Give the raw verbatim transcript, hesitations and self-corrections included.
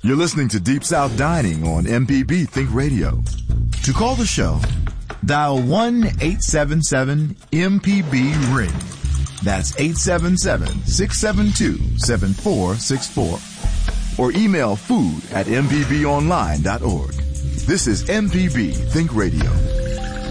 You're listening to Deep South Dining on M P B Think Radio. To call the show, dial one eight seven seven M P B ring. That's eight seven seven, six seven two, seven four six four. Or email food at m p b online dot org. This is M P B Think Radio.